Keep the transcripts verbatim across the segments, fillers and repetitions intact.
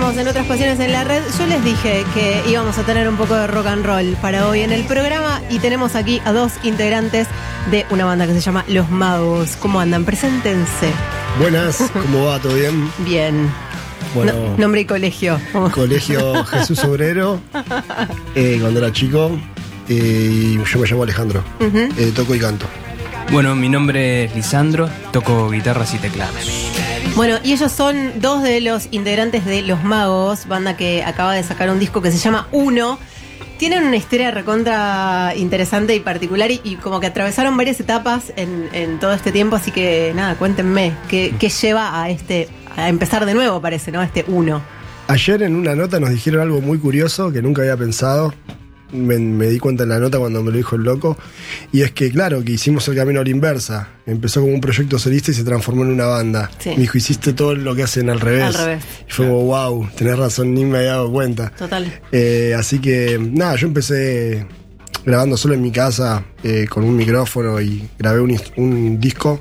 estamos en Otras Pasiones en la Red. Yo les dije que íbamos a tener un poco de rock and roll para hoy en el programa y tenemos aquí a dos integrantes de una banda que se llama Los Magos. ¿Cómo andan? Preséntense. Buenas, ¿cómo va? ¿Todo bien? Bien. Bueno, no, nombre y colegio. Colegio Jesús Obrero, eh, cuando era chico, eh, y yo me llamo Alejandro, uh-huh. eh, toco y canto. Bueno, mi nombre es Lisandro, toco guitarras y teclados. Bueno, y ellos son dos de los integrantes de Los Magos, banda que acaba de sacar un disco que se llama Uno. Tienen una historia recontra interesante y particular y, y como que atravesaron varias etapas en, en todo este tiempo, así que nada, cuéntenme, ¿qué, qué lleva a este, a empezar de nuevo, parece, ¿no? Este Uno. Ayer en una nota nos dijeron algo muy curioso que nunca había pensado. Me, me di cuenta en la nota cuando me lo dijo el loco, y es que claro, que hicimos el camino a la inversa. Empezó como un proyecto solista y se transformó en una banda. Sí. Me dijo, hiciste todo lo que hacen al revés. Al revés. Y fue como, wow, tenés razón, ni me había dado cuenta. Total. Eh, así que, nada, yo empecé grabando solo en mi casa, eh, con un micrófono, y grabé un, un disco.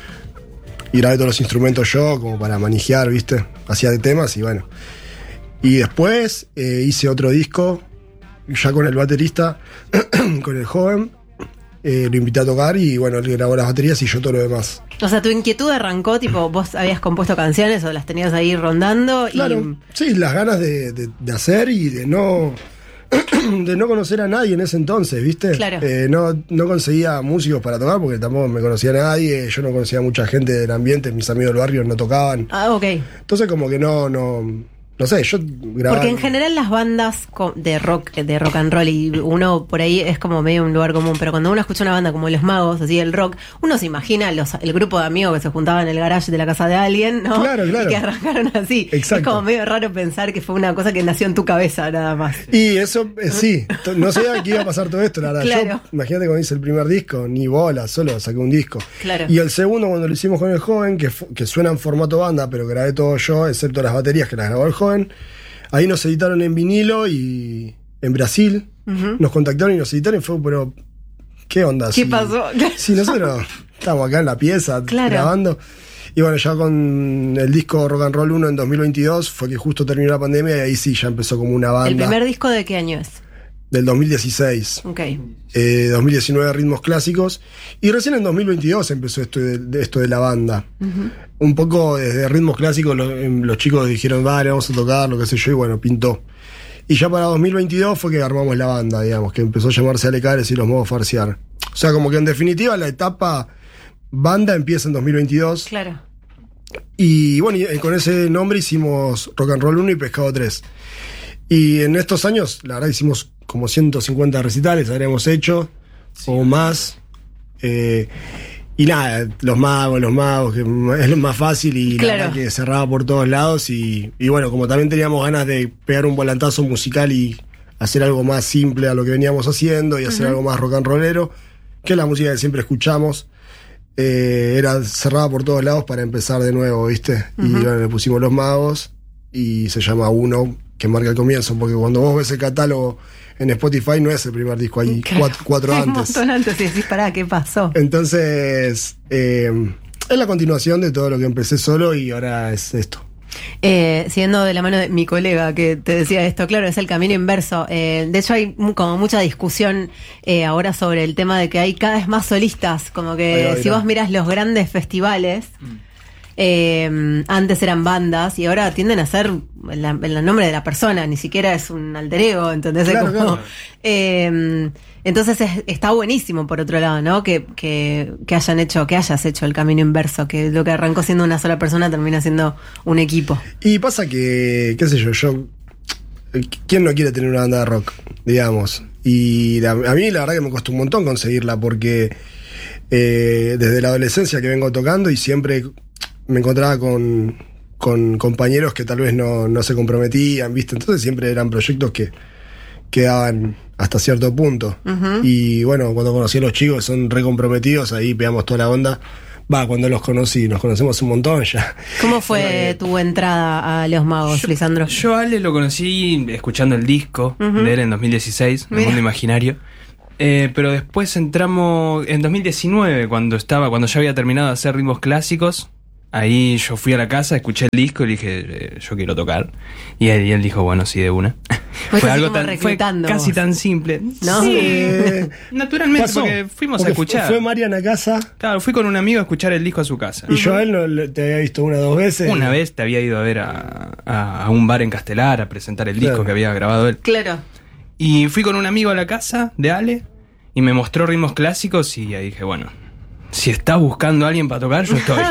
Y grabé todos los instrumentos yo, como para manejar, ¿viste? Hacía de temas y bueno. Y después eh, hice otro disco, ya con el baterista, con el joven, eh, lo invité a tocar y bueno, él grabó las baterías y yo todo lo demás. O sea, tu inquietud arrancó, tipo, vos habías compuesto canciones o las tenías ahí rondando. Claro, y... sí, las ganas de, de, de hacer y de no de no conocer a nadie en ese entonces, ¿viste? Claro. Eh, no, no conseguía músicos para tocar porque tampoco me conocía a nadie, yo no conocía a mucha gente del ambiente, mis amigos del barrio no tocaban. Ah, ok. Entonces como que no, no... No sé, yo grababa... Porque en general las bandas de rock, de rock and roll, y uno por ahí es como medio un lugar común, pero cuando uno escucha una banda como Los Magos, así el rock, uno se imagina los, el grupo de amigos que se juntaban en el garage de la casa de alguien, ¿no? Claro, claro. Y que arrancaron así. Exacto. Es como medio raro pensar que fue una cosa que nació en tu cabeza nada más. Y eso, eh, sí, no sabía que iba a pasar todo esto, la verdad. Claro. Yo, imagínate cuando hice el primer disco, ni bola, solo saqué un disco. Claro. Y el segundo, cuando lo hicimos con el joven, que, que suena en formato banda, pero grabé todo yo, excepto las baterías que las grabó el joven. Ahí nos editaron en vinilo y en Brasil. Uh-huh. Nos contactaron y nos editaron y fue, pero ¿qué onda? ¿Qué si, pasó? Si nosotros estamos acá en la pieza, claro, grabando. Y bueno, ya con el disco Rock and Roll uno en dos mil veintidós fue que justo terminó la pandemia y ahí sí ya empezó como una banda. ¿El primer disco de qué año es? Del dos mil dieciséis. Ok. Eh, dos mil diecinueve Ritmos Clásicos. Y recién en dos mil veintidós empezó esto de, de, esto de la banda. Uh-huh. Un poco desde Ritmos Clásicos los, los chicos dijeron, vale, vamos a tocar, lo que sé yo, y bueno, pintó. Y ya para dos mil veintidós fue que armamos la banda, digamos, que empezó a llamarse Alecares y Los Magos Farsear. O sea, como que en definitiva la etapa banda empieza en dos mil veintidós. Claro. Y bueno, y con ese nombre hicimos Rock and Roll uno y Pescado tres. Y en estos años, la verdad, hicimos como ciento cincuenta recitales, habremos hecho, sí, o más. Eh, y nada, los magos, los magos, que es lo más fácil y claro, la verdad que cerraba por todos lados. Y, y bueno, como también teníamos ganas de pegar un volantazo musical y hacer algo más simple a lo que veníamos haciendo y hacer uh-huh. algo más rock and rollero, que es la música que siempre escuchamos, eh, era cerrada por todos lados para empezar de nuevo, ¿viste? Uh-huh. Y bueno, le pusimos Los Magos y se llama Uno, que marca el comienzo, porque cuando vos ves el catálogo en Spotify no es el primer disco, hay claro, cuatro, cuatro hay antes. Un montón antes y decís, pará, ¿qué pasó? Entonces, eh, es la continuación de todo lo que empecé solo y ahora es esto. Eh, siguiendo de la mano de mi colega que te decía esto, claro, es el camino inverso. Eh, de hecho hay como mucha discusión eh, ahora sobre el tema de que hay cada vez más solistas, como que ahí, si vos mirás los grandes festivales, mm. Eh, antes eran bandas y ahora tienden a ser el, el nombre de la persona, ni siquiera es un alter ego, ¿entendés? Claro, como, claro. Eh, entonces es, está buenísimo por otro lado, ¿no? Que, que, que hayan hecho, que hayas hecho el camino inverso, que lo que arrancó siendo una sola persona termina siendo un equipo. Y pasa que, qué sé yo, yo ¿quién no quiere tener una banda de rock? Digamos. Y la, a mí la verdad que me costó un montón conseguirla porque eh, desde la adolescencia que vengo tocando y siempre me encontraba con, con compañeros que tal vez no, no se comprometían, ¿viste? Entonces siempre eran proyectos que quedaban hasta cierto punto. Uh-huh. Y bueno, cuando conocí a los chicos que son re comprometidos, ahí pegamos toda la onda. Va, cuando los conocí, nos conocemos un montón ya. ¿Cómo fue tu entrada a Los Magos, yo, Lisandro? Yo a Ale lo conocí escuchando el disco uh-huh. de él en dos mil dieciséis, El Mundo Imaginario. Eh, pero después entramos en dos mil diecinueve, cuando estaba, cuando ya había terminado de hacer Ritmos Clásicos. ahí yo fui a la casa, escuché el disco y le dije, eh, yo quiero tocar. Y él, y él dijo, bueno, sí, de una. Fue algo tan, fue casi tan simple. ¿No? Sí, Eh, naturalmente, pasó, porque fuimos porque a escuchar. Fue Marian a casa. Claro, fui con un amigo a escuchar el disco a su casa. Y yo a él no, le- te había visto una o dos veces. Una vez te había ido a ver a, a, a un bar en Castelar a presentar el disco Claro. que había grabado él. Claro. Y fui con un amigo a la casa de Ale y me mostró ritmos clásicos y ahí dije, bueno, si estás buscando a alguien para tocar, yo estoy.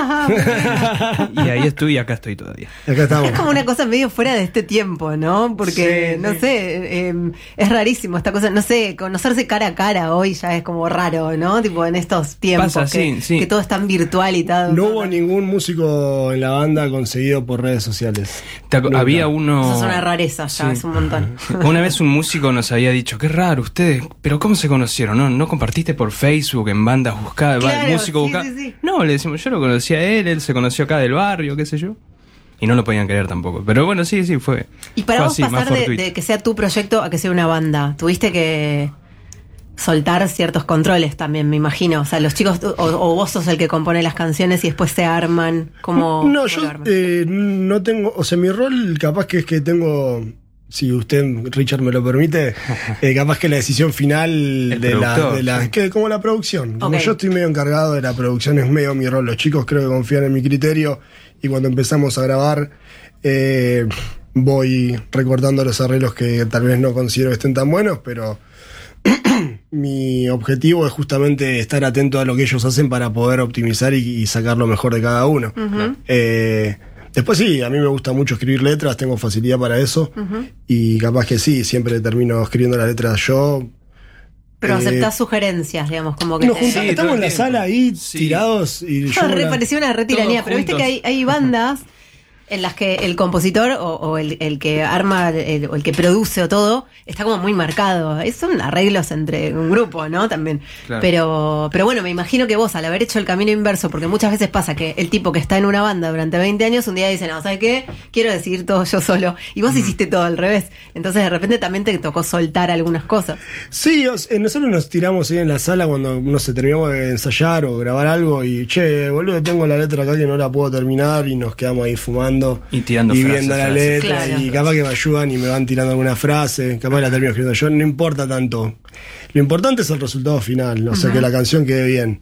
Y ahí estuve y acá estoy todavía. Acá estamos. Es como una cosa medio fuera de este tiempo, ¿no? Porque, Sí, no sí. sé, eh, es rarísimo esta cosa, no sé, conocerse cara a cara hoy ya es como raro, ¿no? Tipo en estos tiempos Pasa, que, sí, sí. que todo es tan virtual y tal. No hubo ningún músico en la banda conseguido por redes sociales. Te ac- Nunca. había uno... Eso es una rareza ya, Sí. es un montón. Una vez un músico nos había dicho, qué raro ustedes, pero ¿cómo se conocieron? ¿No, no compartiste por Facebook en bandas buscadas, Claro, músico sí, buscado? sí, sí. No, le decimos, yo lo conocí a él, él se conoció acá del barrio, qué sé yo. Y no lo podían creer tampoco. Pero bueno, sí, sí, fue. Y para fue vos así, más pasar de, fortuito. de que sea tu proyecto a que sea una banda, tuviste que soltar ciertos controles también, me imagino. O sea, los chicos, o, o vos sos el que compone las canciones y después se arman. ¿Cómo, No, cómo yo lo arman? eh, no tengo, o sea, mi rol capaz que es que tengo, si usted, Richard, me lo permite, eh, capaz que la decisión final El de la, productor, de la sí. que como la producción. Como Ok. yo estoy medio encargado de la producción, es medio mi rol. Los chicos creo que confían en mi criterio y cuando empezamos a grabar eh, voy recortando los arreglos que tal vez no considero que estén tan buenos, pero mi objetivo es justamente estar atento a lo que ellos hacen para poder optimizar y, y sacar lo mejor de cada uno. Eh, después sí, a mí me gusta mucho escribir letras, tengo facilidad para eso y capaz que sí, siempre termino escribiendo las letras yo. Pero eh, aceptás sugerencias, digamos, como que Nos te- juntamos, Sí, estamos todo en el la tiempo. sala ahí Sí. tirados y yo No, re- la- parecía una retiranía, Todos pero viste que hay, juntos. hay bandas en las que el compositor o, o el, el que arma el, o el que produce o todo está como muy marcado. Es- Son arreglos entre un grupo, ¿no? También. Claro. Pero, pero bueno, me imagino que vos, al haber hecho el camino inverso, porque muchas veces pasa que el tipo que está en una banda durante veinte años, un día dice, no, ¿sabes qué? Quiero decidir todo yo solo. Y vos hiciste todo al revés. Entonces de repente también te tocó soltar algunas cosas. Sí, o sea, nosotros nos tiramos ahí en la sala cuando no sé, terminamos de ensayar o grabar algo y che, boludo, tengo la letra acá que no la puedo terminar y nos quedamos ahí fumando Y tirando y frases, viendo la frases. letra Claro. y capaz que me ayudan y me van tirando alguna frase, capaz la termino escribiendo yo, no importa tanto. Lo importante es el resultado final, o sea, que la canción quede bien.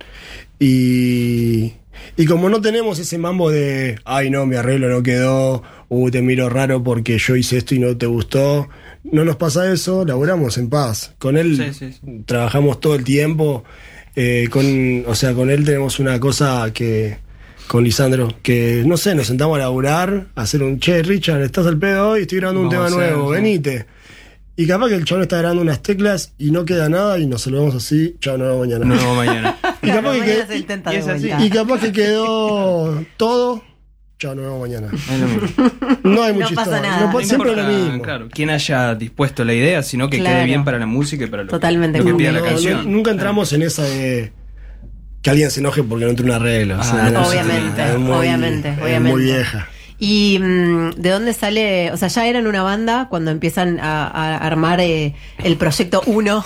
Y, y como no tenemos ese mambo de, ay no, mi arreglo no quedó, uh, te miro raro porque yo hice esto y no te gustó, no nos pasa eso, laburamos en paz. Con él Sí, sí, sí. trabajamos todo el tiempo, eh, con, o sea, con él tenemos una cosa que, con Lisandro, que no sé, nos sentamos a laburar, a hacer un, che, Richard, ¿estás al pedo hoy? Estoy grabando un Vamos tema a hacer, nuevo, sí. venite. Y capaz que el chabón está grabando unas teclas y no queda nada y nos saludamos así, chao, nos vemos mañana. No, mañana. Y capaz Claro, que mañana qued- se intenta y de es así. vuelta. Y capaz que quedó todo, chao, nos vemos mañana. Es lo mismo. No hay No mucha pasa historia, nada. no No puede- siempre importa, lo mismo. Claro, quien haya dispuesto la idea, sino que Claro. quede bien para la música y para lo, Totalmente, lo que como pida que la No, canción. no, nunca entramos en esa de que alguien se enoje porque no entró un arreglo. o sea, Ah, no, obviamente, es muy- obviamente, es obviamente. muy vieja. ¿Y mm, de dónde sale? O sea, ya eran una banda cuando empiezan a, a armar eh, el proyecto uno.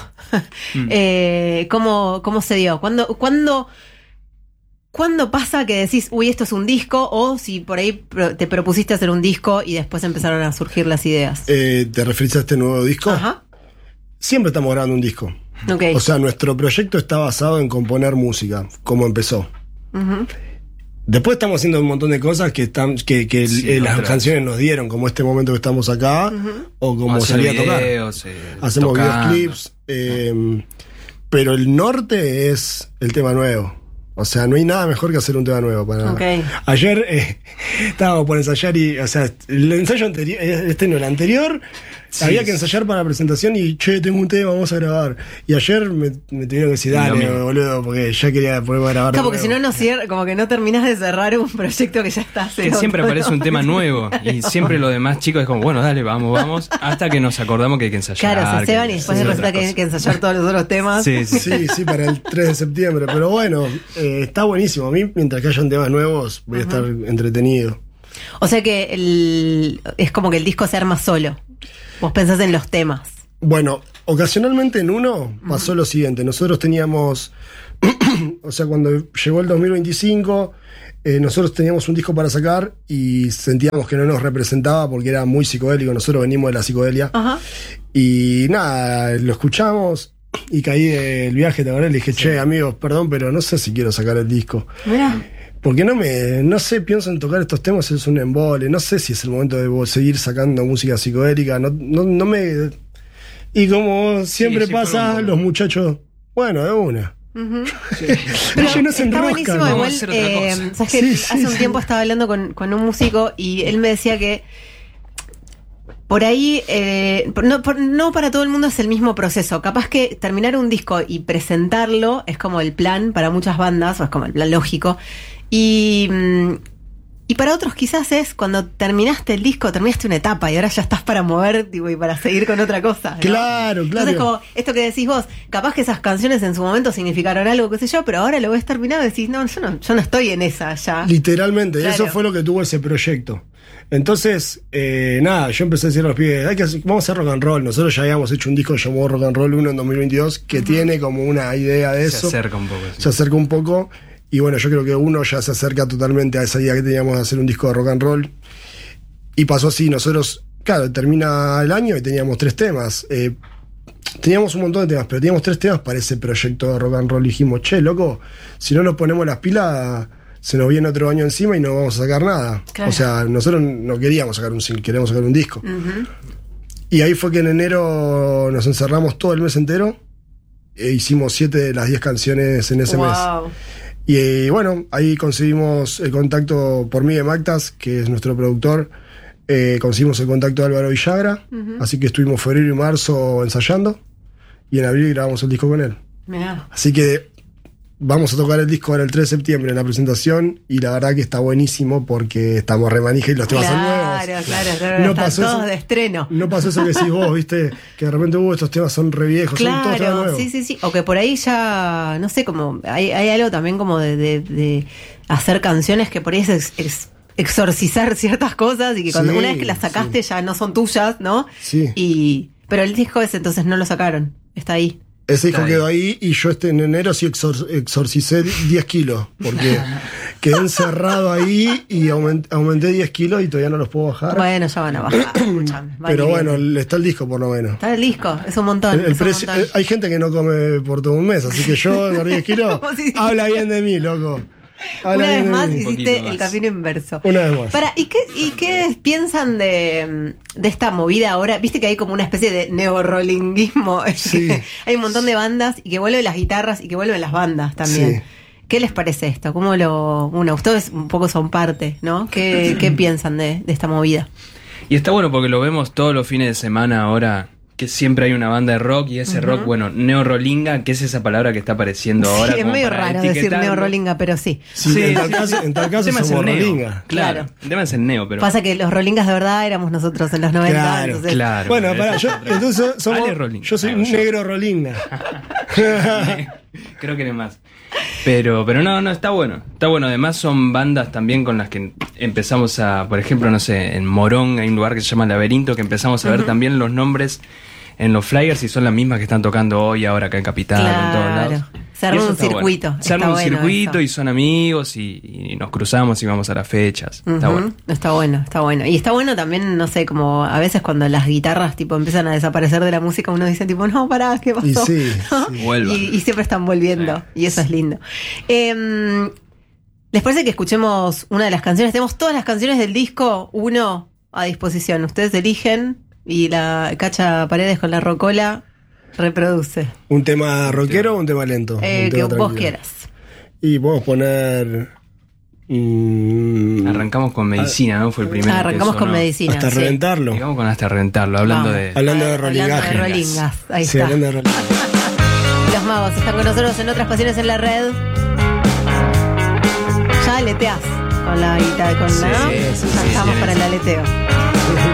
eh, ¿cómo, ¿Cómo se dio? ¿Cuándo, cuándo, ¿Cuándo pasa que decís, uy, esto es un disco? O si por ahí pro- te propusiste hacer un disco y después empezaron a surgir las ideas. Eh, ¿Te referís a este nuevo disco? Ajá. Siempre estamos grabando un disco. Ok. O sea, nuestro proyecto está basado en componer música, como empezó. Ujú. Después estamos haciendo un montón de cosas que están que, que Sí, eh, las otras. canciones nos dieron, como este momento que estamos acá, o como Hacer salir a tocar. videos, eh, Hacemos tocando. videoclips, eh, pero el norte es el tema nuevo. O sea, no hay nada mejor que hacer un tema nuevo. Para Ok. Ayer eh, estábamos por ensayar y, o sea, el ensayo anterior, este no, el anterior, Sí, había que sí. ensayar para la presentación y, che, tengo un tema, vamos a grabar. Y ayer me, me tuvieron que decir, Lo dale, mismo. boludo, porque ya quería poder grabar. de Claro, porque si nuevo. no, no cierra, como que no terminas de cerrar un proyecto que ya está. Que siempre aparece un tema nuevo y siempre lo demás chicos es como, bueno, dale, vamos, vamos, hasta que nos acordamos que hay que ensayar. Claro, se ceban y que después hacer resulta otra que hay cosa. que ensayar todos los otros temas. Sí, sí. Sí, sí, para el tres de septiembre. Pero bueno, eh, está buenísimo. A mí, mientras que hayan temas nuevos, voy a estar entretenido. O sea que el, es como que el disco se arma solo. Vos pensás en los temas. Bueno, ocasionalmente en uno pasó lo siguiente. Nosotros teníamos, o sea, cuando llegó el dos mil veinticinco, eh, nosotros teníamos un disco para sacar y sentíamos que no nos representaba porque era muy psicodélico, nosotros venimos de la psicodelia. Ajá. Y nada, lo escuchamos y caí del viaje, ¿te acordás? Le dije, che, amigos, perdón, pero no sé si quiero sacar el disco. Mirá. Porque no me, no sé, pienso en tocar estos temas, es un embole, no sé si es el momento de seguir sacando música psicodélica, no, no, no me... Y como siempre sí, sí, pasa, los muchachos, bueno, de una. Uh-huh. Sí. Pero no se está enroscan, buenísimo, ¿no? igual, Vamos a hacer otra eh, cosa. sabes que Sí, hace sí, un sí. tiempo estaba hablando con, con un músico y él me decía que por ahí, eh, no, por- no para todo el mundo es el mismo proceso. Capaz que terminar un disco y presentarlo es como el plan para muchas bandas, o es como el plan lógico. Y, mm, y para otros quizás es cuando terminaste el disco, terminaste una etapa y ahora ya estás para mover, tipo, y para seguir con otra cosa, ¿no? Claro, claro. Entonces, como esto que decís vos, capaz que esas canciones en su momento significaron algo, qué sé yo, pero ahora lo ves terminado y decís, no, yo no, yo no estoy en esa ya. Literalmente, Claro. eso fue lo que tuvo ese proyecto. Entonces, eh, nada, yo empecé a decir a los pibes, hay que hacer- vamos a hacer rock and roll. Nosotros ya habíamos hecho un disco llamado Rock and Roll uno en dos mil veintidós que tiene como una idea de Se eso. acerca un poco. sí. Se acerca un poco. Y bueno, yo creo que uno ya se acerca totalmente a esa idea que teníamos de hacer un disco de rock and roll. Y pasó así, nosotros, claro, termina el año y teníamos tres temas. Eh, teníamos un montón de temas, pero teníamos tres temas para ese proyecto de rock and roll. Y dijimos, che, loco, si no nos ponemos las pilas, se nos viene otro año encima y no vamos a sacar nada. Claro. O sea, nosotros no queríamos sacar un single, queríamos sacar un disco. Ujú. Y ahí fue que en enero nos encerramos todo el mes entero. E hicimos siete de las diez canciones en ese mes. Wow. Y eh, bueno, ahí conseguimos el contacto por Miguel Mactas, que es nuestro productor. Eh, conseguimos el contacto de Álvaro Villagra. Ujú. Así que estuvimos febrero y marzo ensayando. Y en abril grabamos el disco con él. Mirá. Así que vamos a tocar el disco ahora el tres de septiembre en la presentación. Y la verdad que está buenísimo porque estamos remanija y los temas son nuevos. Claro, claro, claro. No Están pasó todos eso. de estreno. No pasó eso que decís vos, viste, que de repente hubo estos temas son re viejos, son todos temas Claro, nuevos. sí, sí, sí. O que por ahí ya, no sé, como hay, hay algo también como de, de- de hacer canciones que por ahí es ex- ex- exorcizar ciertas cosas y que cuando Sí, una vez que las sacaste ya no son tuyas, ¿no? Sí. Y pero el disco ese entonces no lo sacaron, está ahí. Ese disco Está ahí. quedó ahí y yo este en enero sí exor- exorcicé diez kilos, porque quedé encerrado ahí y aument- aumenté diez kilos y todavía no los puedo bajar. Bueno, ya van a bajar, escuchame, van Pero y bueno, vienen. le- está el disco por lo menos. Está el disco, es un montón. El- el es un precio- montón. eh, hay gente que no come por todo un mes, así que yo engordé diez kilos, Como si- habla bien de mí, loco. Habla Una bien vez de más mí. Un hiciste poquito el más. camino inverso. Una vez más. Para, ¿y qué, ¿y qué piensan de, de esta movida ahora? Viste que hay como una especie de neorollinguismo. Sí. Hay un montón de bandas y que vuelven las guitarras y que vuelven las bandas también. Sí. ¿Qué les parece esto? ¿Cómo lo...? Bueno, ustedes un poco son parte, ¿no? ¿Qué, qué piensan de, de esta movida? Y está bueno porque lo vemos todos los fines de semana ahora, que siempre hay una banda de rock y ese Ujú. rock, bueno, neorollinga, que es esa palabra que está apareciendo ahora. Sí, es como medio para raro decir etiquetarlo. neorollinga, pero sí. Sí, en tal caso, en tal caso El tema es somos el neo. rolinga. Claro, Claro. el tema es el neo, pero... Pasa que los rollingas de verdad éramos nosotros en los noventa. Claro, entonces, Claro. Bueno, pero pará, eso yo, es otra- entonces somos, Ale Rolinga. yo soy Ah, un yo. negro rolinga. Creo que eres más. Pero, pero no, no, está bueno. Está bueno. Además son bandas también con las que empezamos a, por ejemplo, no sé, en Morón hay un lugar que se llama Laberinto, que empezamos a ver Ujú. también los nombres en los flyers y son las mismas que están tocando hoy, ahora acá en Capital, en todos lados. Claro. Se Y arma eso un está bueno. circuito. Se arma Está un bueno circuito eso. y son amigos y, y nos cruzamos y vamos a las fechas. Está Ujú. bueno. Está bueno, está bueno. Y está bueno también, no sé, como a veces cuando las guitarras tipo empiezan a desaparecer de la música, uno dice tipo, no, pará, ¿qué pasó? Y sí, ¿No? sí. Vuelvan. Y, y siempre están volviendo. Sí. Y eso es lindo. Em, ¿Les parece que escuchemos una de las canciones? Tenemos todas las canciones del disco, uno a disposición. Ustedes eligen y la Cacha Paredes con la rocola reproduce. ¿Un tema rockero o un tema lento? Eh, Un que tema vos tranquilo. quieras. Y podemos poner. mm, Arrancamos con medicina, ¿no? Fue el primero. Ah, que arrancamos con sonó. medicina. hasta sí. reventarlo. Digamos con hasta rentarlo, hablando Vamos. de. Hablando de Hablando rolingaje. de rolingas. Ahí Sí, está. hablando de rolingaje. Los magos están con nosotros en otras pasiones en la red. Ya aleteás con la guitarra, con Sí, la, ¿no? sí, sí, Ya sí, estamos sí, para sí. el aleteo.